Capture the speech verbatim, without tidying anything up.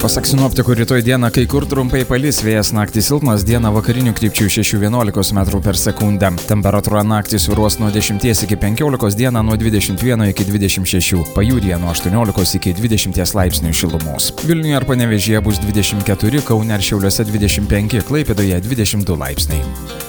Pasak sinoptikų, rytoj dieną kai kur trumpai palis, vėjas naktį silpnas, dieną vakarinių krypčių šeši vienuolika metrų per sekundę. Temperatūra naktį svyruos nuo dešimties iki penkiolikos, dieną nuo dvidešimt vieno iki dvidešimt šešių, pajūryje nuo aštuoniolikos iki dvidešimties laipsnių šilumos. Vilniuje ar Panevėžyje bus dvidešimt keturi, Kaune ir Šiauliuose dvidešimt penki, Klaipėdoje dvidešimt du laipsniai.